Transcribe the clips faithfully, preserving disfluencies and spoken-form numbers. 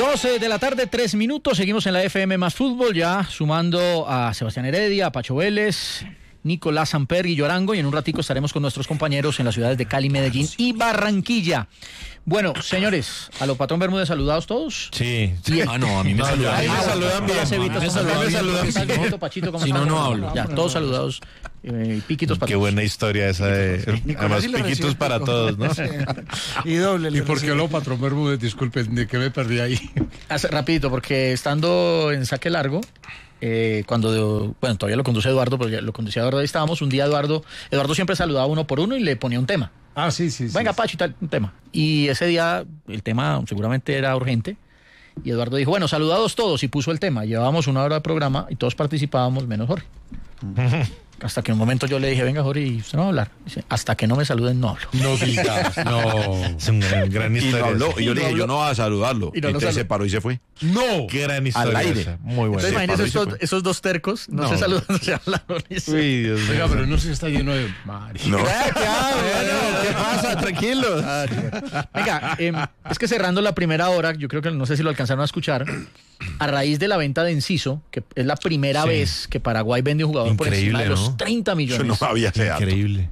doce de la tarde, tres minutos. Seguimos en la F M más fútbol, ya sumando a Sebastián Heredia, a Pacho Vélez, Nicolás Samper, Guillo Arango, y en un ratico estaremos con nuestros compañeros en las ciudades de Cali, Medellín y Barranquilla. Bueno, señores, a lo patrón Bermúdez, ¿saludados todos? Sí. sí. Ah, no, a mí me no, saludan. A mí me saludan bien. A mí me saludan bien. Pachito, ¿cómo si estás? no, no hablo. Ya, todos saludados. Eh, piquitos para Qué todos. buena historia esa de... Además, piquitos para todos, ¿no? Y doble. ¿Y por qué lo, patrón Bermúdez? Disculpen, ¿de qué me perdí ahí? Hace, rapidito, porque estando en saque largo, eh, cuando, bueno, todavía lo conduce Eduardo, pero ya lo conducía Eduardo, ahí estábamos, un día Eduardo, Eduardo siempre saludaba uno por uno y le ponía un tema. Ah, sí, sí, sí. Venga, Pacho, y tal, un tema. Y ese día el tema seguramente era urgente. Y Eduardo dijo, bueno, saludados todos, y puso el tema. Llevábamos una hora de programa y todos participábamos, menos Jorge. Hasta que en un momento yo le dije, venga, Jorge, y usted no va a hablar. Dice, hasta que no me saluden, no hablo. No digas, no. Es un gran, gran Y historia. no habló, esa. y yo le dije, yo no voy a saludarlo. Y Y, no lo entonces saludó. se paró y se fue. No. Qué gran historia. Al aire. esa. Muy buena. Entonces imagínense paró y se estos, fue. esos dos tercos, no, No. se saludan, no se hablaron. ni se- Uy, Dios mío. Oiga, pero no sé si está lleno de Mari. No. ¿Qué pasa? Tranquilos. Venga, eh, es que cerrando la primera hora, yo creo que no sé si lo alcanzaron a escuchar, a raíz de la venta de Enciso, que es la primera Sí. vez que Paraguay vende un jugador por encima de Increíble, los ¿no? treinta Yo millones. no sabía ese dato. Increíble.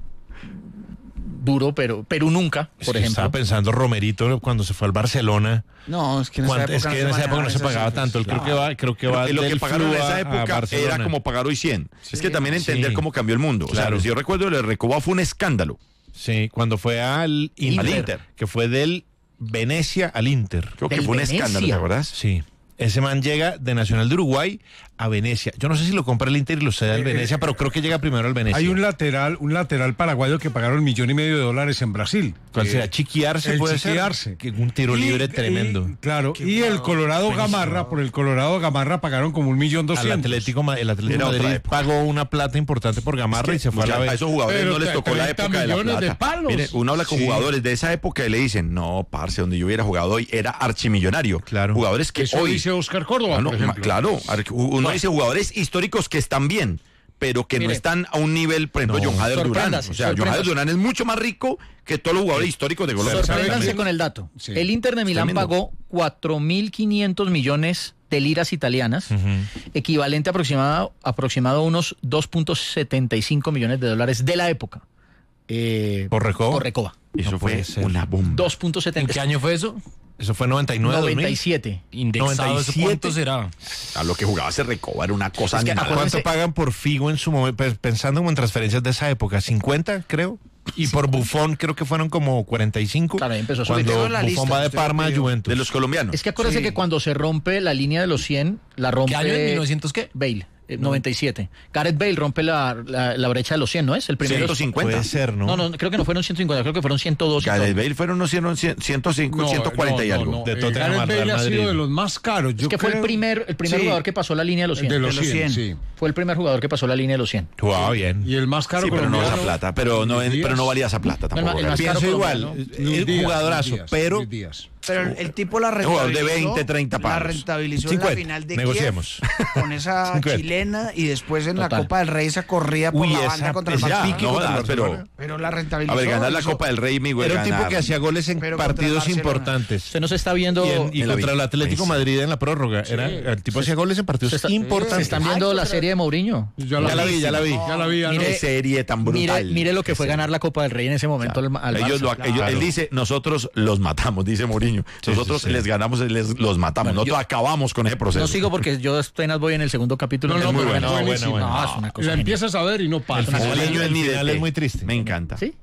Duro, pero Perú nunca, Es por que ejemplo. Estaba pensando Romerito cuando se fue al Barcelona. No, es que en esa Cuánto- época es que en esa época no se manejaba pagaba esas tanto. Él creo que va, creo que va Pero lo que del pagaron en Flu esa a- a época Barcelona. era como pagar hoy cien. es que también entender Sí. cómo cambió el mundo. Claro. O sea, yo recuerdo el Recoba fue un escándalo. Sí, cuando fue al Inter, Al Inter. que fue del Venecia al Inter. Creo que Del fue un Venecia. escándalo, ¿te acuerdas? Sí. Ese man llega de Nacional de Uruguay a Venecia. Yo no sé si lo compra el Inter y lo cede al Venecia, pero creo que llega primero al Venecia. Hay un lateral, un lateral paraguayo que pagaron millón y medio de dólares en Brasil. ¿Cuál Eh, será? Chiquiarse el puede Chiquiarse. ser. Que un tiro y- libre y- tremendo. claro, y el Colorado Gamarra, por el Colorado Gamarra pagaron como un millón Al doscientos. Atlético, Ma- el Atlético Era de otra Madrid época. pagó una plata importante por Gamarra y se fue a la Mucha- a vez. esos jugadores Pero no les tocó la treinta época de la millones de plata. palos. Mire, uno habla con Sí. jugadores de esa época y le dicen, no, parce, donde yo hubiera jugado hoy era archimillonario. Claro. Jugadores que Eso hoy... dice Oscar Córdoba, Ah, no, por ma- ejemplo. claro, ar- uno dice jugadores históricos que están bien, pero que no Mire. están a un nivel, por ejemplo, No. John Jader Durán. O Sorpréndase, sea, John sorpréndase. Jader Durán es mucho más rico que todos los jugadores históricos de Colombia. Sorpréndanse ¿sabe? con el dato. Sí. El Inter de Milán tremendo. pagó cuatro mil quinientos millones de liras italianas, Ujú. equivalente aproximado, aproximado a unos dos punto setenta y cinco millones de dólares de la época. Eh, ¿Por Recoba? Por Recoba. Eso No fue puede ser. una bomba. dos punto ¿En setenta y qué año fue eso? Eso fue noventa y nueve, dos mil. noventa y siete. Indexado, ¿eso noventa y siete. ¿cuánto será? A lo que jugaba ese Recoba era una cosa Es que animal. acuérdense- ¿Cuánto pagan por Figo en su momento? Pues, pensando como en transferencias de esa época, cincuenta creo. Y por Buffon creo que fueron como cuarenta y cinco. Claro, ahí empezó a subir. Cuando Tengo la Buffon lista, va de usted Parma a pidió. Juventus. De los colombianos. Es que acuérdense Sí. que cuando se rompe la línea de los cien, la rompe... ¿Qué año? ¿En mil novecientos qué? Bale, eh, noventa y siete. Gareth Bale rompe la, la, la brecha de los cien, ¿no es? El primero. ciento cincuenta. Puede ser, ¿no? No, no, creo que no fueron ciento cincuenta, creo que fueron ciento dos. y todo. Gareth Bale fueron unos cien, cien, ciento cinco, No, ciento cuarenta y no, algo. no, De eh, Tottenham Gareth al Real Bale ha sido Madrid. de los más caros. Es Yo que fue el creo- primer, el primer Sí. jugador que pasó la línea de los cien. de los de los cien, cien. sí. Fue el primer jugador que pasó la línea de los cien. Jugaba bien. Y el más caro Sí, pero no colombiano, esa plata. Pero no, Luis Díaz. pero no valía esa plata tampoco. El más Gareth. caro Pienso colombiano. igual. Luis Es Díaz, jugadorazo, Luis Díaz, pero Luis Díaz. Pero el, el tipo la jugador de rentabilizó. veinte, treinta La palos. rentabilizó en cincuenta. la final de Negociemos. Kiev con esa cincuenta. chilena y después en Total. la Copa del Rey esa corrida por Uy, la esa- banda contra el esa Barcelona. pique No, contra el jodas, pero- Barcelona. Pero la rentabilizó. A ver, ganar la hizo- Copa del Rey, mi güey. Era un tipo ganar. que hacía goles en Pero contra el partidos Barcelona. importantes. Usted no se está viendo... Y, en- y en la contra el vida. Atlético Buenísimo. Madrid en la prórroga. Era, el tipo hacía goles en se, partidos está- importantes. se están viendo Ay, la pero- serie de Mourinho. Ya Ya la vi, ya la vi. Ya la vi, ya Mire, Qué serie tan Mire, brutal. mire lo que fue ganar la Copa del Rey en ese momento al, al Ellos Barça. lo- ellos- Claro. él dice, nosotros los matamos, dice Mourinho. Sí, Nosotros sí, sí. les ganamos, les, los matamos. Bueno, Nosotros yo- acabamos con ese proceso. No sigo porque yo apenas voy en el segundo capítulo. No, no, Es muy pero bueno. es bueno, buenísimo. bueno. No, es una cosa La genial. empiezas a ver y no pasa. El final Mourinho el es mi final D T. es muy triste. Me encanta. ¿Sí?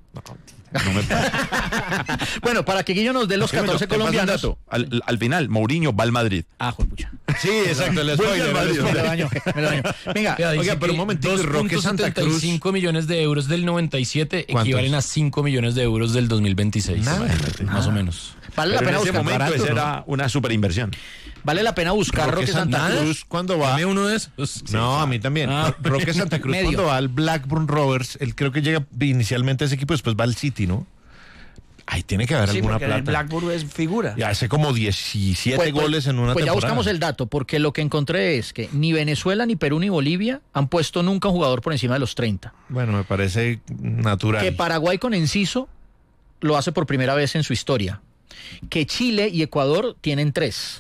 No me pasa. Bueno, para que Guillo nos dé los catorce Te paso un colombianos. dato. Al, al final, Mourinho va al Madrid. Ah, juepucha. Sí, exacto. El Vuelve spoiler, al el Madrid. Me lo spoiler. dañó, me lo dañó. Venga, Vea, dice Oiga, pero que un momentito, Roque Santa Cruz. dos punto setenta y cinco millones de euros del noventa y siete ¿Cuántos? equivalen a cinco millones de euros del dos mil veintiséis. Nada. Más o menos. vale la Pero en pena ese buscar. momento barato, esa ¿no? era una super inversión. Vale la pena buscar Roque Roque Santa Santa Cruz. Cruz cuando va. Dame uno de esos. No, a mí también. Ah. Roque Santa Cruz Medio. cuando va al Blackburn Rovers, él creo que llega inicialmente a ese equipo, después va al City, ¿no? Ahí tiene que haber Sí, alguna porque en el plata. Blackburn es figura. Y hace como diecisiete Pues- pues- goles en una Pues ya temporada. buscamos el dato, porque lo que encontré es que ni Venezuela, ni Perú, ni Bolivia han puesto nunca un jugador por encima de los treinta. Bueno, me parece natural. Que Paraguay con Enciso lo hace por primera vez en su historia. Que Chile y Ecuador tienen tres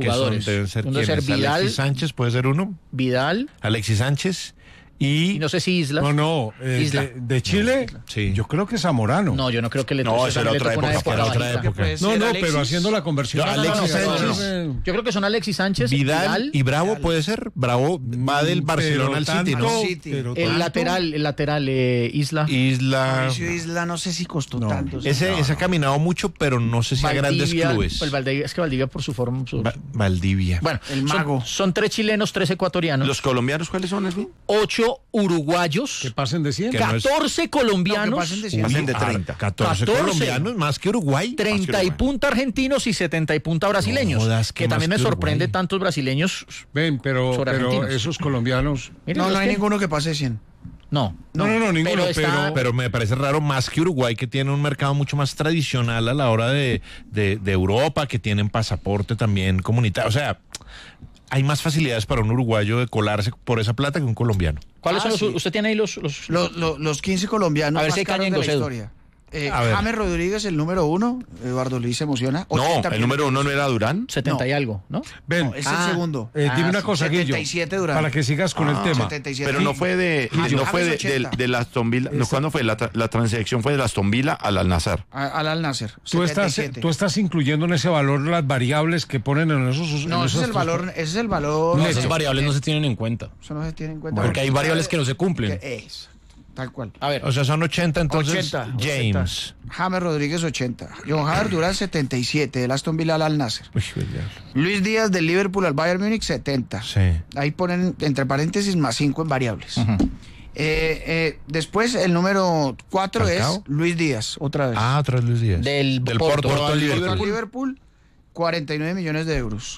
que son, jugadores. deben ser, Uno debe ser ¿quiénes? Vidal, Alexis Sánchez puede ser uno. Vidal, Alexis Sánchez y... y no sé si Isla. No, no, eh, Isla. de, de Chile, Sí. yo creo que Zamorano. No, yo no creo que le No, toque. esa Esa era le otra tocó una época, era otra bajita. época. Puede No, ser no, Alexis. pero haciendo la conversión. Yo, a la Alexis nacional, Sánchez. eh, Yo creo que son Alexis Sánchez, Vidal, Vidal, y Bravo puede ser. Bravo va del Barcelona al pero City, ¿no? tanto, City. pero el tanto. lateral, el lateral, eh, Isla. Isla. Mauricio Isla no sé si costó No. tanto. ¿sí? Ese, ese ha caminado mucho, pero no sé si a grandes Valdivia, clubes. pues Valdivia, es que Valdivia por su forma. su- Va- Valdivia. bueno, El son- mago. Son, tres chilenos, tres ecuatorianos, ¿Los colombianos cuáles son, Leslie? ocho uruguayos, Que pasen de cien. Que no es- catorce No, que colombianos, pasen de cien. Pasen de ah, treinta. catorce catorce. colombianos, más que Uruguay. treinta y punta argentinos y setenta y punta brasileños. No jodas, que que también me más que sorprende Uruguay. tantos brasileños. Ven, pero, Sobre pero argentinos. esos colombianos. Miren No, los no hay que- ninguno que pase cien. No, No, no, no, ninguno, pero está- Pero me parece raro más que Uruguay, que tiene un mercado mucho más tradicional a la hora de, de, de Europa, que tienen pasaporte también comunitario. O sea, hay más facilidades para un uruguayo de colarse por esa plata que un colombiano. ¿Cuáles Ah, son los? sí. ¿Usted tiene ahí los? los- Los, los, los quince colombianos A ver más si hay caros caña en de la Gosedo. historia. Eh, A ver. James Rodríguez, el número uno. Eduardo Luis se emociona. No, ochenta el número uno no era Durán. setenta No. y algo, ¿no? Ven, No, es Ah. el segundo. eh, Ah, dime una sí. cosa, Guillo. setenta y siete Durán. Para que sigas con el tema. setenta y siete. Pero no fue de, James no fue de, ochenta. de, de la Aston Villa. No, ¿cuándo fue? La, tra- la transacción fue de la Aston Villa al Al Nassr. A- Al Al Nasser. Tú estás, setenta y siete. tú estás incluyendo en ese valor las variables que ponen en esos. en No, ese esos es el valor. Ese es el valor. No, Neto. esas variables no se tienen en cuenta. Eso no se tiene en cuenta. Porque hay variables que no se cumplen. Que es. Tal cual. A ver, O sea, son ochenta entonces. ochenta, James. James Rodríguez ochenta. John Javier Durán setenta y siete. Del Aston Villa al Al Nasser. Uy, pues ya. Luis Díaz del Liverpool al Bayern Múnich setenta. Sí. Ahí ponen entre paréntesis más cinco en variables. Eh, eh, después el número cuatro es ¿Falcao? Luis Díaz, otra vez. Ah, otra vez Luis Díaz. del, Del Porto. Porto al Liverpool. Liverpool. Liverpool, cuarenta y nueve millones de euros.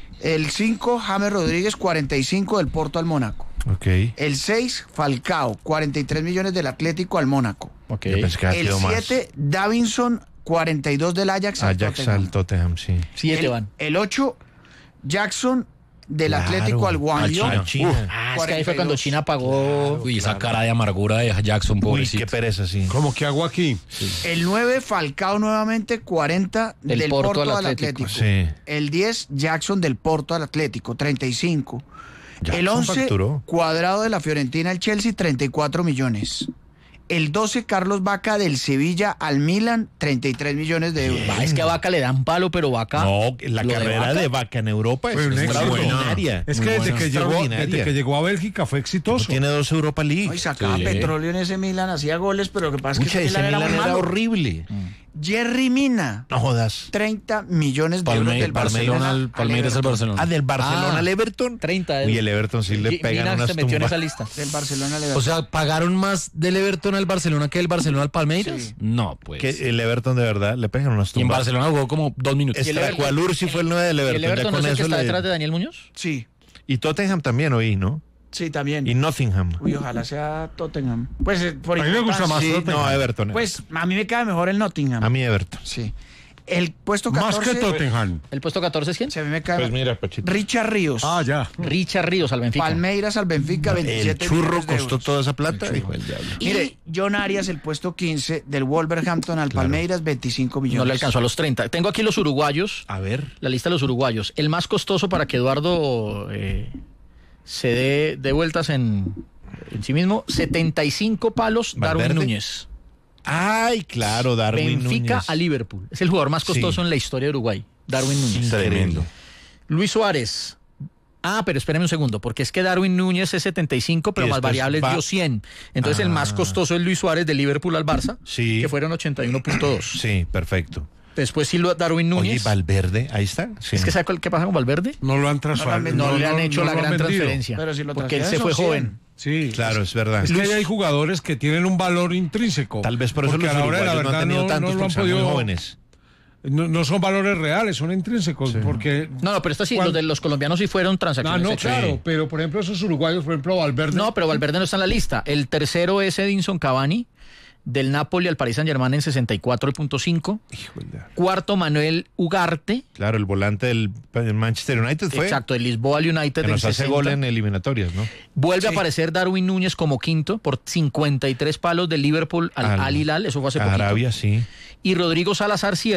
El cinco, James Rodríguez, cuarenta y cinco del Porto al Mónaco. Ok. El seis, Falcao, cuarenta y tres millones del Atlético al Mónaco. Ok. Yo pensé que había El sido más. siete, Davinson, cuarenta y dos del Ajax al Ajax Tottenham. al Tottenham, sí. Siete el, van. El ocho, Jackson del Claro, Atlético al Guangzhou. al China. China. Ah, es que ahí fue cuando cuarenta y dos. China pagó. Uy, esa cara de amargura de Jackson, Uy, pobrecito. qué pereza, sí. ¿Cómo que hago aquí? El nueve, Falcao nuevamente, cuarenta Del del, Porto Porto, al al Atlético. Atlético. Sí. El diez, Jackson del Porto al Atlético, treinta y cinco. Jackson El once, facturó. Cuadrado de la Fiorentina al Chelsea, treinta y cuatro millones. El doce, Carlos Vaca del Sevilla al Milan, treinta y tres millones de euros. Ah, es que a Vaca le dan palo, pero Vaca. No, la lo de carrera Vaca. de Vaca en Europa Fue es un éxito. extraordinaria. Es que Muy desde buena. que, llegó, Extraordinaria. desde que llegó a Bélgica fue exitoso. Tiene dos Europa League. Y sacaba Sí. petróleo en ese Milan, hacía goles, pero lo que pasa es Pucha, que ese ese Milan era Milan muy era malo. horrible. Jerry Mina, No jodas. treinta millones de euros Palme- del Barcelona, Barcelona. al al Palmeiras al Everton. Barcelona. Ah, del Barcelona Ah, al Everton. treinta Uy, el Everton sí le Gi- pegan Mina unas se metió en tumbas. esa lista. Del Barcelona al O Everton. sea, ¿pagaron más del Everton al Barcelona que del Barcelona al Palmeiras? Sí. No, pues. Que el Everton de verdad le pegan unas Y en tumbas. Barcelona jugó como dos minutos. el Everton- Estracualur sí fue el nueve del ¿Y Everton. el ya Everton no con es el que eso está le- detrás de Daniel Muñoz? Sí, Y Tottenham también oí, ¿no? sí, también. Y Nottingham. Uy, ojalá sea Tottenham. Pues eh, por A mí me gusta importancia, más sí. Tottenham. No, Everton. Pues a mí me cae mejor el Nottingham. A mí Everton. Sí. El puesto Más catorce. que Tottenham. ¿El puesto catorce es quién? Sí, a mí me cae Pues mira, Pachito. Richard Ríos. Ah, ya. Richard Ríos al Benfica. Palmeiras al Benfica, El veintisiete churro millones de costó euros. toda esa plata. Hijo del diablo. Y Mire. John Arias, el puesto quince del Wolverhampton al Palmeiras, veinticinco millones. No le alcanzó a los treinta. Tengo aquí los uruguayos. A ver. La lista de los uruguayos. El más costoso para que Eduardo eh, se dé de vueltas en, en sí mismo. setenta y cinco palos, Darwin Valverde. Núñez. Ay, claro, Darwin Benfica Núñez. a Liverpool. Es el jugador más costoso Sí. en la historia de Uruguay. Darwin Núñez. Tremendo. Luis Suárez. Ah, pero espéreme un segundo, porque es que Darwin Núñez es setenta y cinco, pero Y más después variables va- dio cien. Entonces el más Ah. costoso es Luis Suárez de Liverpool al Barça, Sí. que fueron ochenta y uno punto dos. Sí, perfecto. Después sí lo- Darwin Oye, Núñez. Valverde, ahí está. Sí. Es que ¿sabe cuál- qué pasa con Valverde? No lo han trasladado. No, le han hecho la gran vendido. transferencia. Pero si lo porque él se transfieren fue son joven. cien. Sí. Claro, es verdad. Es que ahí hay jugadores que tienen un valor intrínseco. Tal vez por eso Porque los a la hora de la uruguayos no verdad han tenido no, tantos no lo han porque son muy podido. jóvenes. No, no son valores reales, son intrínsecos. Porque. No, no, pero esto sí, Cuando- los de los colombianos sí fueron Ah, transacciones no, hechas. claro, pero por ejemplo, esos uruguayos, por ejemplo, Valverde. No, pero Valverde no está en la lista. El tercero es Edinson Cavani, del Napoli al Paris Saint-Germain en sesenta y cuatro punto cinco. Hijo de- Cuarto, Manuel Ugarte. Claro, el volante del del Manchester United fue. Exacto, el Lisboa al United Que en nos hace sesenta. gol en eliminatorias, ¿no? Vuelve a Sí. aparecer Darwin Núñez como quinto por cincuenta y tres palos de Liverpool al Al- Al Hilal, eso fue hace A poquito. Arabia, sí. Y Rodrigo Salazar Sierra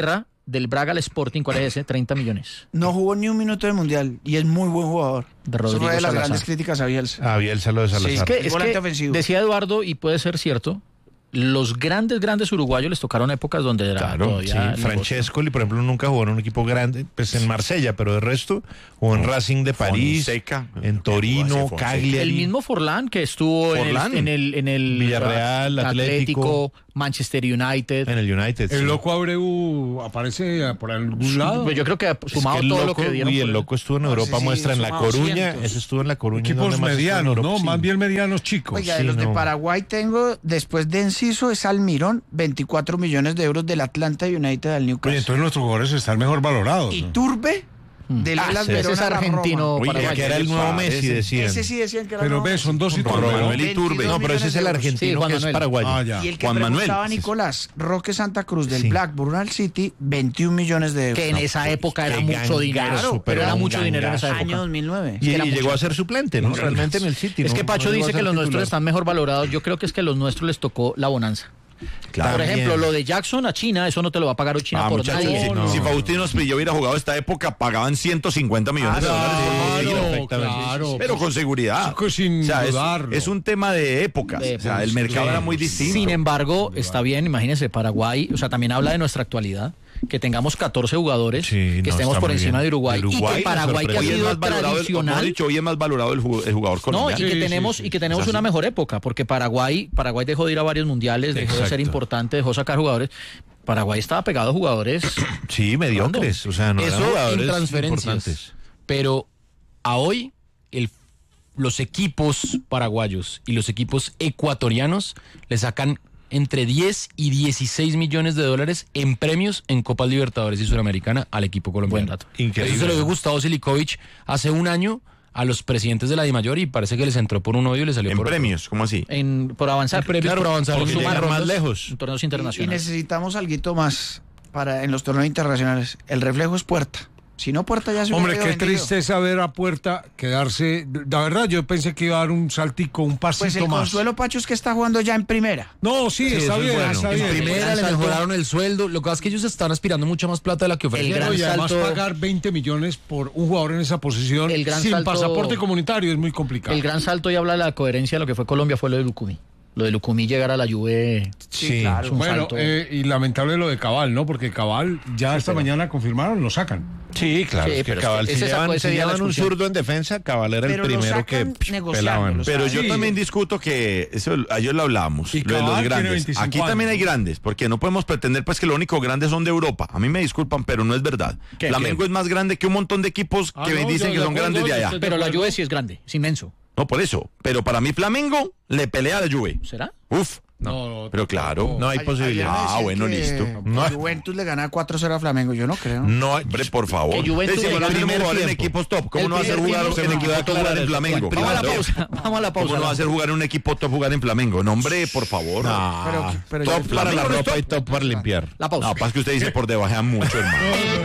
del Braga al Sporting, ¿cuál es ese? treinta millones. No jugó ni un minuto del Mundial y es muy buen jugador. De Rodrigo Eso fue de las Salazar. grandes críticas a Bielsa. A Bielsa lo de Salazar. Sí, Es que, es volante que ofensivo. decía Eduardo, y puede ser cierto, los grandes, grandes uruguayos les tocaron épocas donde era Claro, todavía sí. el negocio. Francescoli, por ejemplo, nunca jugó en un equipo grande, pues en Marsella, pero de resto jugó en Racing de París, Fonseca. en Torino, Fonseca. Cagliari. El mismo Forlán que estuvo en el, Forlán. en el en el Villarreal, Atlético, Manchester United. en el United. sí. El loco Abreu aparece por algún lado. Pues yo creo que Es sumado que el todo loco, lo que dieron. uy, por el él. loco estuvo en No, Europa, sí, sí, muestra en La sumado Coruña, cientos. ese estuvo en La Coruña. ¿en Equipos dónde más estuvo en medianos, Europa? ¿no? Sí. Más bien medianos chicos. Oiga, sí, de los de no. Paraguay tengo, después de Enciso, es Almirón, veinticuatro millones de euros del Atlanta United al Oye, Newcastle. entonces nuestros jugadores están mejor valorados. Y ¿no? Turbe, del Ah, Elas ese Verona es a la argentino Uy, paraguayo. Que era el nuevo Parece. Messi, decían. Ese sí decían que era Pero nuevo ve, Messi. son dos y Juan tres. Manuel Iturbe. No, pero ese es el Sí, argentino Juan que es Manuel. paraguayo. Ah, ya. Y el que Juan Manuel. preguntaba Nicolás, Roque Santa Cruz del Sí. Blackburn al City, veintiún millones de euros. Que en esa época era qué mucho gangazo, dinero, pero pero era un mucho dinero en esa gangazo. época. Año dos mil nueve. Y, que era y llegó mucho. a ser suplente, ¿no? Realmente en el City. Es ¿no? que Pacho No llegó a dice que ser los nuestros titular. están mejor valorados. Yo creo que es que a los nuestros les tocó la bonanza. Claro. Por ejemplo, También. lo de Jackson a China, eso no te lo va a pagar hoy China Ah, por muchachos, nadie. si, no. si Faustino Sprillo hubiera jugado esta época, pagaban ciento cincuenta millones de dólares por Claro, partido. perfectamente. claro. Pero con seguridad. Pues sin O sea, es, dudarlo. es un tema de épocas. De O sea, épocas, el mercado sí. era muy distinto. Sin embargo, está bien, imagínense, Paraguay, o sea, también habla de nuestra actualidad, que tengamos catorce jugadores, Sí, que no, estemos está por muy encima bien. de Uruguay, De Uruguay y que me Paraguay, que ha sorprende. Hoy es sido más valorado, el, mejor tradicional, dicho, hoy es más valorado el, ju- el jugador no, y colombiano. que Sí, tenemos, sí, y que tenemos Es así. una mejor época, porque Paraguay, Paraguay dejó de ir a varios mundiales, dejó de ser Exacto. importante, dejó sacar jugadores. Paraguay estaba pegado a jugadores. Sí, mediocres. O sea, no eran Eso jugadores en transferencias. importantes. Pero a hoy el, los equipos paraguayos y los equipos ecuatorianos le sacan entre diez y dieciséis millones de dólares en premios en Copa Libertadores y Suramericana al equipo colombiano. Buen dato. Increíble. Eso se lo dio Gustavo Silikovic hace un año a los presidentes de la DIMAYOR y parece que les entró por un odio y les salió En por otro. premios, ¿cómo así? En, por avanzar, En premios por avanzar, por porque sumar llegan más rondas lejos. en torneos Y internacionales. necesitamos algo más para en los torneos internacionales. El reflejo es Puerta. Si no, Puerta ya se Hombre, hubiera qué ido vendido. tristeza ver a Puerta quedarse. La verdad, yo pensé que iba a dar un saltico, un pasito Pues el más. consuelo, Pacho, es que está jugando ya en primera. No, sí, Sí, está eso es bien, bueno. está En bien. Primera, le salto- mejoraron el sueldo. Lo que pasa es que ellos están aspirando mucho más plata de la que ofrecen. El gran No, y además salto- pagar veinte millones por un jugador en esa posición El gran sin salto- pasaporte comunitario es muy complicado. El gran salto y habla de la coherencia de lo que fue Colombia fue lo de Lucumí. Lo de Lucumí llegar a la Juve. Sí, claro. es un Bueno, salto. eh, y lamentable lo de Cabal, ¿no? Porque Cabal ya esta mañana confirmaron, lo sacan. Sí, claro. Sí, es que pero Cabal, ese si sacó llevan, ese si día la llevan un expulsión. zurdo en defensa, Cabal era el Pero lo primero que sacan psh, negociando, pelaban. lo Pero yo Sí. también discuto que eso ayer lo hablábamos, Y lo de Cabal los tiene grandes. veinticinco Aquí también años. hay grandes, porque no podemos pretender pues que los únicos grandes son de Europa. A mí me disculpan, pero no es verdad. ¿Qué, Flamengo qué? es más grande que un montón de equipos Ah, que no, dicen yo que de son acuerdo, grandes de yo allá. estoy- Pero la Juve sí es grande, es inmenso. No, por eso. Pero para mí Flamengo le pelea a la Juve. ¿Será? Uf. No, Pero claro. No hay Ayer- posibilidad. ayer me Ah, decían bueno, que listo. No hay- Juventus le gana cuatro cero a Flamengo, yo no creo. No hay- Hombre, por favor. Que Juventus Ese le no gane tiene el jugador en tiempo. equipos top. ¿Cómo El no va a ser primer jugar tiempo en se equipo va a top jugar en aclarar Flamengo? Vamos a la Claro. pausa. Vamos a la pausa. ¿Cómo no va a ser jugar en un equipo top jugar en Flamengo? No, hombre, por favor. Pero, pero Top yo- para la Flamengo no es ropa y top. top para limpiar. La pausa. No, pasa que usted dice por debajean mucho, hermano.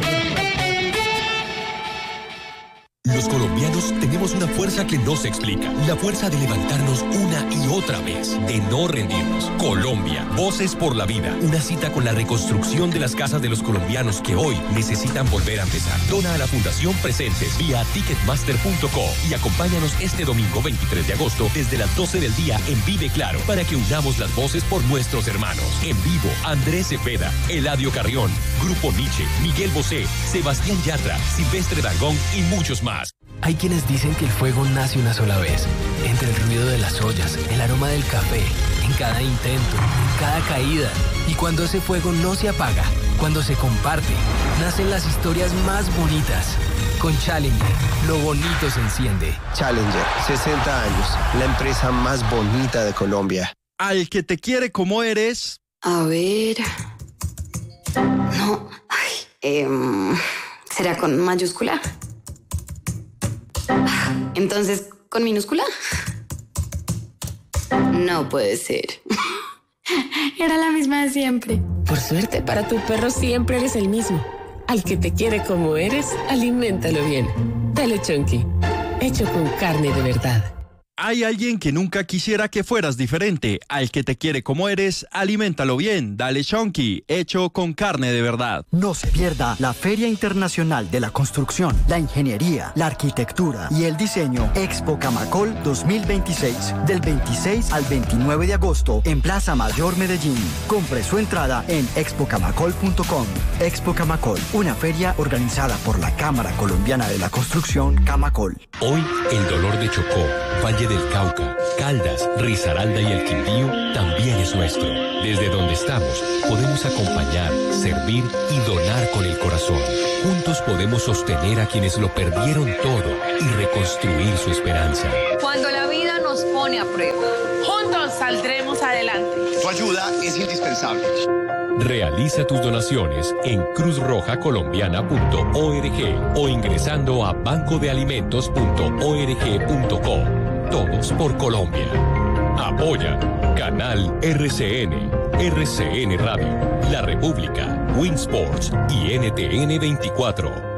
Los colombianos tenemos una fuerza que no se explica. La fuerza de levantarnos una y otra vez, de no rendirnos. Colombia, Voces por la Vida. Una cita con la reconstrucción de las casas de los colombianos que hoy necesitan volver a empezar. Dona a la Fundación Presentes vía ticketmaster punto co y acompáñanos este domingo veintitrés de agosto desde las doce del día en Vive Claro para que unamos las voces por nuestros hermanos. En vivo, Andrés Cepeda, Eladio Carrión, Grupo Nietzsche, Miguel Bosé, Sebastián Yatra, Silvestre Dangond y muchos más. Hay quienes dicen que el fuego nace una sola vez, entre el ruido de las ollas, el aroma del café, en cada intento, en cada caída. Y cuando ese fuego no se apaga, cuando se comparte, nacen las historias más bonitas. Con Challenger, lo bonito se enciende. Challenger, sesenta años, la empresa más bonita de Colombia. Al que te quiere como eres. A ver. No. Ay, em, ¿será con mayúscula? Entonces, ¿con minúscula? No puede ser. Era la misma de siempre. Por suerte, para tu perro siempre eres el mismo. Al que te quiere como eres, aliméntalo bien. Dale Chunky, hecho con carne de verdad. Hay alguien que nunca quisiera que fueras diferente. Al que te quiere como eres, aliméntalo bien. Dale Chonky, hecho con carne de verdad. No se pierda la Feria Internacional de la Construcción, la Ingeniería, la Arquitectura y el Diseño Expo Camacol dos mil veintiséis. Del veintiséis al veintinueve de agosto en Plaza Mayor Medellín. Compre su entrada en expo camacol punto com. Expo Camacol, una feria organizada por la Cámara Colombiana de la Construcción Camacol. Hoy el dolor de Chocó, Valle del Cauca, Caldas, Risaralda y el Quindío también es nuestro. Desde donde estamos, podemos acompañar, servir y donar con el corazón. Juntos podemos sostener a quienes lo perdieron todo y reconstruir su esperanza. Cuando la vida nos pone a prueba, juntos saldremos adelante. Tu ayuda es indispensable. Realiza tus donaciones en cruz roja colombiana punto org o ingresando a banco de alimentos punto org punto co. Todos por Colombia. Apoya Canal R C N, R C N Radio, La República, Winsports y N T N veinticuatro.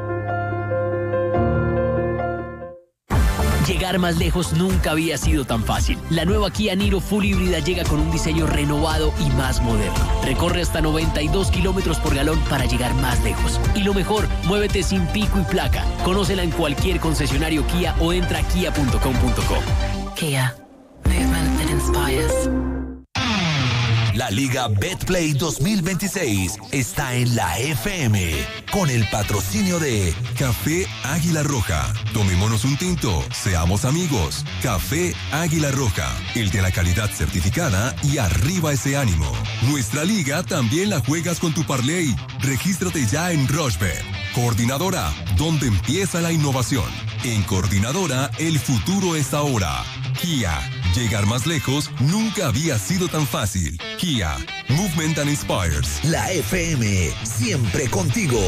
Llegar más lejos nunca había sido tan fácil. La nueva Kia Niro Full híbrida llega con un diseño renovado y más moderno. Recorre hasta noventa y dos kilómetros por galón para llegar más lejos. Y lo mejor, muévete sin pico y placa. Conócela en cualquier concesionario Kia o entra a kia punto com punto co. Kia. Movement that inspires. La Liga Betplay dos mil veintiséis está en la F M con el patrocinio de Café Águila Roja. Tomémonos un tinto, seamos amigos. Café Águila Roja, el de la calidad certificada y arriba ese ánimo. Nuestra liga también la juegas con tu parlay. Regístrate ya en Rochebet. Coordinadora, donde empieza la innovación. En Coordinadora, el futuro es ahora. Kia, llegar más lejos nunca había sido tan fácil. Kia, Movement that Inspires. La F M, siempre contigo.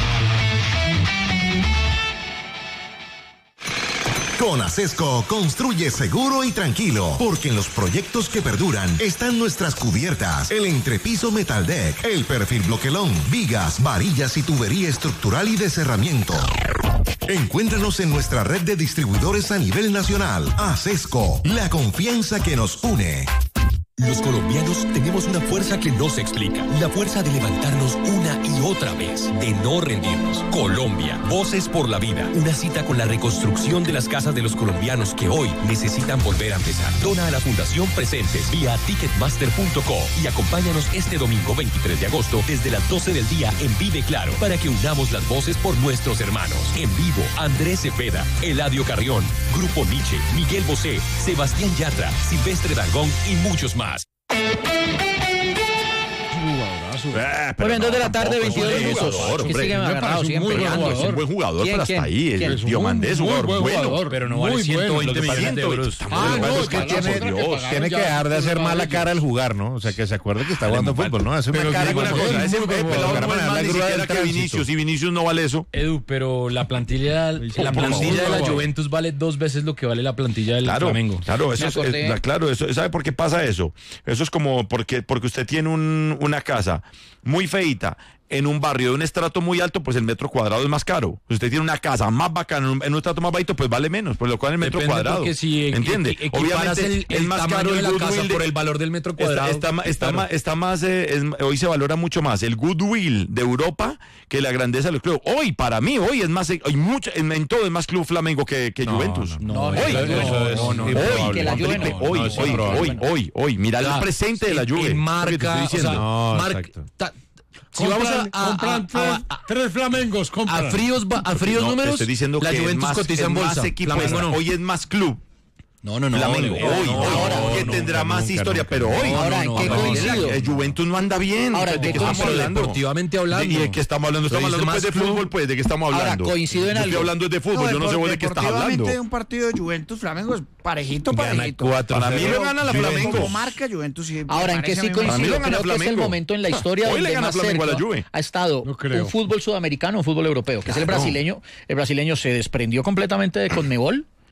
Con Acesco, construye seguro y tranquilo, porque en los proyectos que perduran están nuestras cubiertas, el entrepiso Metal Deck, el perfil bloquelón, vigas, varillas y tubería estructural y de cerramiento. Encuéntranos en nuestra red de distribuidores a nivel nacional. Acesco, la confianza que nos une. Los colombianos tenemos una fuerza que no se explica. La fuerza de levantarnos una y otra vez, de no rendirnos. Colombia, Voces por la Vida. Una cita con la reconstrucción de las casas de los colombianos que hoy necesitan volver a empezar. Dona a la Fundación Presentes vía ticketmaster punto co y acompáñanos este domingo veintitrés de agosto desde las doce del día en Vive Claro para que unamos las voces por nuestros hermanos. En vivo, Andrés Cepeda, Eladio Carrión, Grupo Nietzsche, Miguel Bosé, Sebastián Yatra, Silvestre Dangond y muchos más. Eh, Muy bien, dos de la tarde, veintidós minutos. Hombre, siguen agarrados, siguen peleando. Es un buen jugador, ¿Quién, pero quién? hasta ahí. ¿Quién? El Diomandé es un jugador bueno. Pero no vale ciento veinte millones de euros. Ah, no, es que tiene, tiene que dejar de hacer mala cara al jugar, ¿no? O sea, que se acuerde que está jugando fútbol, ¿no? Hace una cara una cosa, ese pelado no es más ni siquiera que Vinicius, y Vinicius no vale eso. Edu, pero la plantilla, la plantilla de la Juventus vale dos veces lo que vale la plantilla del Claro, Flamengo. claro, eso es, es- claro, eso, ¿sabe por qué pasa eso? Eso es como porque, porque usted tiene un- una casa muy feita en un barrio de un estrato muy alto, pues el metro cuadrado es más caro. Si usted tiene una casa más bacana en un, en un estrato más bajito, pues vale menos, por lo cual el metro Depende, cuadrado. porque si equi- ¿entiende? equi- equiparas el- el tamaño de la casa goodwill por el valor del metro está- cuadrado, Está, ma- está, claro. ma- está más, eh, es- hoy se valora mucho más el goodwill de Europa que la grandeza de los clubes. Hoy, para mí, hoy es más, hay mucho, en, en todo es más Club Flamengo que, que Juventus. no, hoy, no, hoy, no, no, no, hoy, no, que la Juan Juve Felipe, no, hoy, no, es hoy, improbable. hoy, hoy, hoy, mira O sea, el presente de la en- Juve. en Lo que te marca, estoy o sea, diciendo. No, mar- exacto. ta- si vamos a, a- compran tres, a- a- tres flamengos, compran. a fríos ba- a fríos No, te números, estoy diciendo la que es Juventus más, cotiza es en más bolsa. equipo, Flamengo no. hoy es más club. No, no, no. Flamengo, no, hoy, no, hoy, ahora, porque no, tendrá nunca, más nunca, historia, nunca, pero no, hoy. no, Ahora, ¿en no, qué no, coincido? El Juventus no anda bien. Ahora, ¿de ¿en qué qué estamos coincido? hablando? Deportivamente hablando. ¿Y de qué estamos hablando? Estamos Pero hablando dice pues, de más fútbol, club. pues, ¿de qué estamos Ahora, hablando? coincido en Yo estoy algo. hablando de fútbol, yo no sé vos de qué estás hablando. Deportivamente, un partido de Juventus Flamengo es parejito, Gana parejito. cuatro Para mí cero. lo gana la Pero Flamengo. como marca Juventus sí. me Ahora, ¿en qué parece sí a mí Para mí coincido? lo gana Creo que es el Flamengo. momento en la historia Hoy le donde gana más Flamengo a la cerca Juve. ha estado No creo. un fútbol sudamericano, un fútbol europeo, que es el Claro. brasileño. El brasileño se desprendió completamente de Conmebol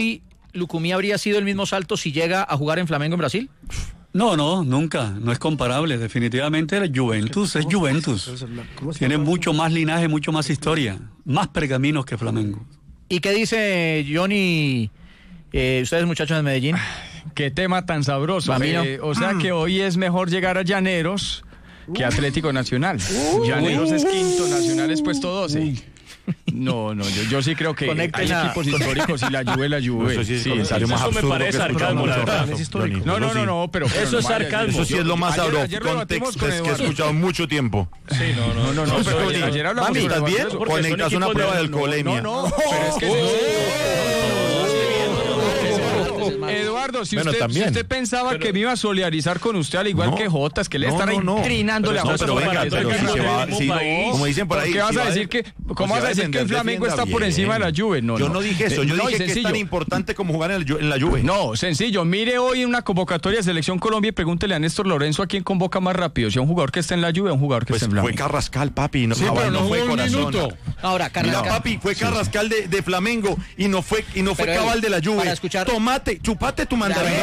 hoy Lucumí habría sido el mismo salto si llega a jugar en Flamengo en Brasil? No, no, nunca, no es comparable. Definitivamente la Juventus es Juventus. Tiene mucho más linaje, mucho más historia, más pergaminos que Flamengo. ¿Y qué dice Johnny, eh, ustedes muchachos de Medellín? Qué tema tan sabroso. Eh, o sea que hoy es mejor llegar a Llaneros que Atlético Nacional. Llaneros es quinto, Nacional es puesto doce. No, no, yo, yo sí creo que Conecten hay a- equipos históricos y la Juve, la Juve. Eso sí es Sí, comentario sí, más eso absurdo me parece que es sarcasmo, la verdad. Johnny, No, no, sí. no, no, pero... Eso pero es no vaya- sarcasmo. Eso sí es lo más Ayer- out of ayer lo debatimos context con que he Eduardo. escuchado en mucho tiempo. Sí, no, no, No, no, no, No, pero pero ayer- Johnny, ayer hablamos Mami, con ¿estás Eduardo bien? de eso. Porque son Conectas una equipos prueba de- de alcoholemia. No, no, pero es que... Eduardo, si Bueno, usted, si también. usted pensaba Pero- que me iba a solidarizar con usted al igual No. que Jotas, que le No, estar no, no. trinándole a Pero Jotas. no, pero para venga, que pero se si gane. se va- No, sí, como dicen por ¿por ahí, qué vas si a va decir de- que, pues cómo si vas va a a decir que el defender, Flamengo defienda está por bien. encima de la Juve? No, Yo no dije eso, yo No, y dije que es tan sencillo. importante como jugar en, el, en la Juve. No, sencillo. Mire hoy en una convocatoria de Selección Colombia y pregúntele a Néstor Lorenzo a quién convoca más rápido, si a un jugador que está en la Juve o a un jugador que Pues está en fue Flamengo. Carrascal, papi, no, Sí, no, pero no no fue jugó un corazón. minuto. Ahora, Mira, Carrascal. papi, fue Carrascal de, de Flamengo y no fue y no fue Pero, cabal de la Juve. para escuchar- Tomate, chupate tu mandarina.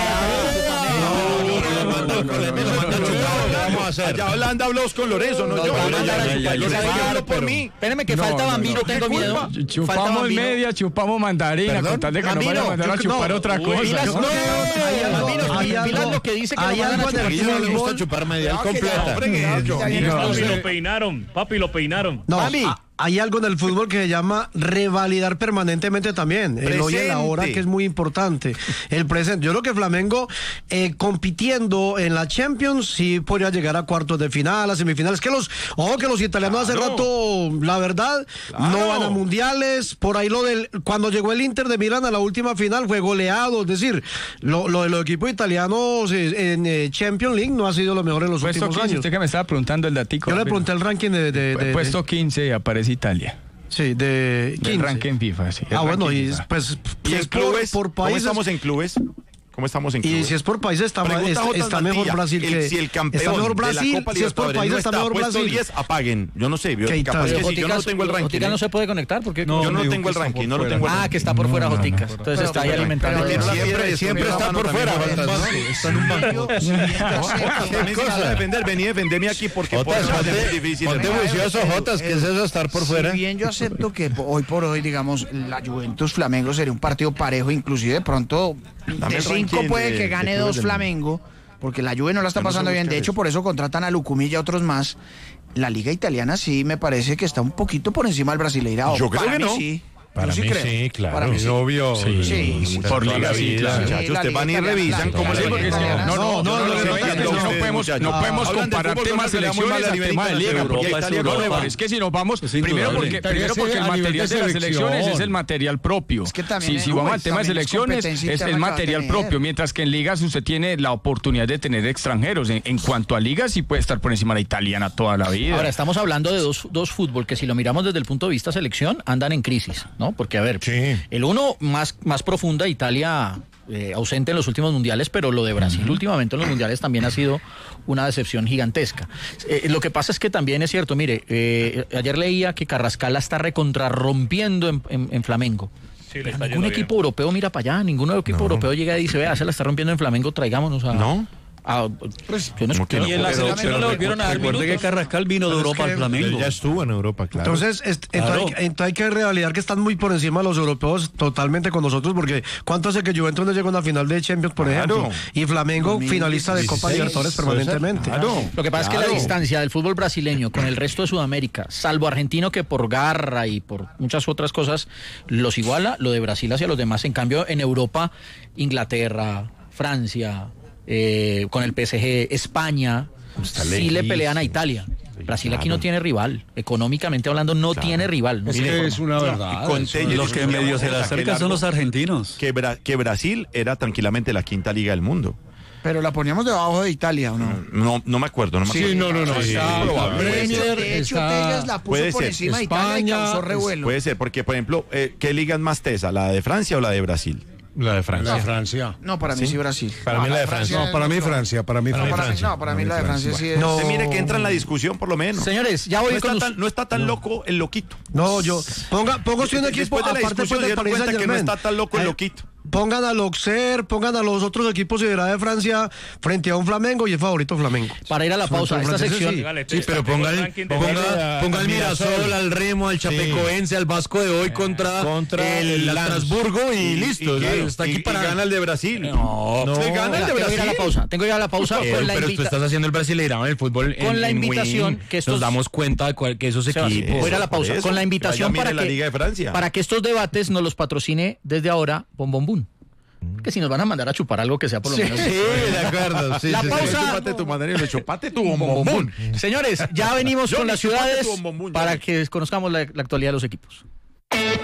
Vamos a hacer. Ya Holanda habló con Lorenzo, no Nos yo. va a mandar a chupar. Lorenzo ¿Sabe qué? habló por mí. Espéreme que No, falta no, Bambino, no. tengo ¿Qué miedo. culpa? Falta Chupamos Bambino. media, chupamos mandarina, ¿Perdón? con tal de que nos Bambino, vayan a mandar a yo- chupar no, otra uy, cosa. Pilas, ¿no? no, hay algo- Bambino, hay Pilas algo- lo que dice que hay lo van a algo en el chupar. A ella no le gusta chupar medial No, que ya, completa. hombre, que ya, Johnny, No, Papi, sí. lo peinaron, papi, lo peinaron. No, Mami. a- hay algo en el fútbol que se llama revalidar permanentemente también. El hoy y el ahora, Presente. que es muy importante. El presente. Yo creo que Flamengo, eh, compitiendo en la Champions, sí podría llegar a cuartos de final, a semifinales. Que los, ojo, que los italianos hace Claro. rato, la verdad, Claro. no van a mundiales. Por ahí lo del, cuando llegó el Inter de Milán a la última final fue goleado. Es decir, lo, lo de los equipos italianos eh, en eh, Champions League no ha sido lo mejor en los Puesto últimos quince, años. usted que me estaba preguntando el datico. Yo le rápido. pregunté el ranking de... de, de- Puesto de- quince aparece Italia. sí, de El quince. ranking FIFA, sí. el Ah, bueno, ranking y FIFA. pues ¿Y si en es por, clubes? por ¿Cómo países. estamos en clubes? ¿Cómo estamos en Y clubes? si es por países está, Pregunta está, J. está mejor Mantilla, Brasil el- que si el campeón está mejor de la Brasil, Copa si es por Libertadores países no está está mejor puesto Brasil. diez, apaguen. Yo no sé, yo, ¿Qué capaz Italia? que si yo no Joticas- tengo el ranking. Joticas ¿eh? no se puede conectar porque No, yo no digo tengo que el está ranking, por no lo fuera. tengo el Ah, ranking. que está por fuera No, no, Joticas. no, Entonces pero- está ahí pero- alimentando. pero- la- siempre- siempre está por fuera, Está en un banco. ¿Qué cosa? Defender, vení a defenderme aquí porque por Jotas, eso es ponte- difícil. ponte juicioso, Jotas, ¿qué es eso estar por Si fuera? bien yo acepto que po- hoy por hoy, digamos, la Juventus Flamengo sería un partido parejo, inclusive de pronto Dame de el cinco ranking puede de- que de gane clubes dos del Flamengo, porque la Juve no la está Yo no sé pasando bien. buscar De hecho, eso. por eso contratan a Lucumí y a otros más. La liga italiana sí me parece que está un poquito por encima del Brasileirao. Yo creo Para que mí no. sí. Para Yo mí creo. sí, claro. Para mí sí. Obvio. Sí, Sí, por toda liga, la sí, vida. claro. Muchachos, la ustedes liga van y italiana, revisan claro. cómo Sí, le porque es que- italiana. no, no, Yo no, no lo lo que pasa es que entiendo, no ustedes, podemos, muchachos. no podemos Hablan de comparar fútbol, temas creo que le damos selecciones mal a a nivel tema de liga. internacional. Porque Europa hay es no, Europa. pero es que si nos vamos, Es primero indudable. porque, Pero primero ese porque el a nivel material de de las selección. selecciones es el material propio. Es que también Si, es- si vamos uy, al tema de también es selecciones, competencia es, interna es que va a material tener. propio, mientras que en ligas usted tiene la oportunidad de tener extranjeros. En, en cuanto a ligas, sí puede estar por encima de la italiana toda la vida. Ahora, estamos hablando de dos, dos fútbol que si lo miramos desde el punto de vista selección, andan en crisis, ¿no? Porque, a ver, Sí. el uno más, más profunda, Italia eh, ausente en los últimos mundiales, pero lo de Brasil últimamente en los mundiales también ha sido una decepción gigantesca. Eh, lo que pasa es que también es cierto, mire, eh, ayer leía que Carrascal la está recontrarrompiendo en, en, en Flamengo. Sí, le Pero está ningún yendo equipo europeo mira para allá, ningún equipo No. europeo llega y dice, vea, se la está rompiendo en Flamengo, traigámonos a... ¿No? a- pues, yo no ¿Cómo que no? Y en la Pero- selección no pero le volvieron a dar Recuerde que minutos. Carrascal vino de Pero es Europa que al Flamengo. Él ya estuvo en Europa, claro. Entonces, est- Claro. entonces, hay, entonces hay que revalidar que están muy por encima de los europeos totalmente con nosotros, porque ¿cuánto hace que Juventus no llega a una final de Champions, por Claro. ejemplo? Y Flamengo finalista de Copa dieciséis, Libertadores permanentemente. Claro. Lo que pasa es que la Claro. distancia del fútbol brasileño con el resto de Sudamérica, salvo argentino que por garra y por muchas otras cosas los iguala, lo de Brasil hacia los demás. En cambio, en Europa, Inglaterra, Francia, eh, con el P S G, España, Está sí le lejísimo. pelean a Italia. Brasil aquí claro. no tiene rival. Económicamente hablando, no Claro. tiene rival. No Es tiene que forma. es una verdad. Con es Telles, Los que medio se le acercan son los argentinos. Que, Bra- que Brasil era tranquilamente la quinta liga del mundo. Pero la poníamos debajo de Italia, ¿o no? No, no me acuerdo. No me Sí, acuerdo. no, no, no. Sí, Está probable. De hecho, Premier, de hecho, está- Telles la puso Puede por ser. encima de Italia y España, causó revuelo. Puede ser, porque por ejemplo, eh, ¿qué liga es más tesa? ¿La de Francia o la de Brasil? La de Francia. La Francia. No, para mí sí, Brasil. Para mí la de Francia. No, para mí Francia, para mí No, Francia. para mí, no, para mí la de Francia sí es. No. Usted mire que entra en la discusión por lo menos. Señores, ya voy no, con está us- tan, no está tan loco el loquito. No, yo ponga pongo usted un equipo Después de la aparte discusión pues, se del dieron Paris cuenta que no Saint-Germain. está tan loco el Hay- loquito. pongan al Auxerre, pongan a los otros equipos de la de Francia frente a un Flamengo y es favorito Flamengo. Para ir a la pausa, esta sección. Sí, sí, pero ponga el, ponga, ponga el Mirasol, al Remo, al Chapecoense, al Vasco de hoy contra, contra el, el Estrasburgo y, y listo. y, y, está aquí y, para y gana el de Brasil. No, no se gana el de Tengo que Brasil. ir a la pausa. Tengo que ir a la pausa Eh, con la pero tú invita- estás haciendo el brasileirado en el fútbol. Con en, la en invitación Win, que estos- nos damos cuenta de cuál- que esos Sebastián, equipos. voy a ir a la pausa. eso, Con la invitación que para vaya, mire que, la Liga de Francia. para que estos debates nos los patrocine desde ahora Bom Bom Boom. Que si nos van a mandar a chupar algo que sea por lo Sí, menos. sí, de acuerdo. Sí, la sí, sí. pausa. Chúpate tu mandarina, chupate tu Bom, bom, bombón. bom. Señores, ya venimos con Johnny, las chúpate ciudades tu bombón, para Johnny. que conozcamos la, la actualidad de los equipos.